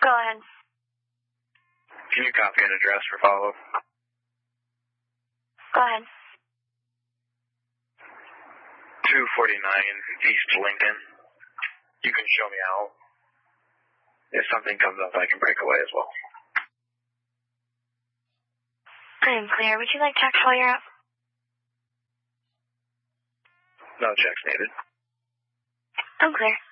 Go ahead. Can you copy an address for follow-up? Go ahead. 249 East Lincoln. You can show me out. If something comes up, I can break away as well. I am clear. Would you like checks while you're out? No checks needed. I'm clear.